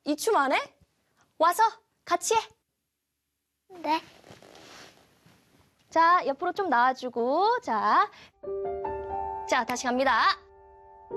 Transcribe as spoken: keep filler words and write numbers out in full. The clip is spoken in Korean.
이 춤 안 해? 와서 같이 해. 네. 자, 옆으로 좀 나와주고, 자. 자, 다시 갑니다.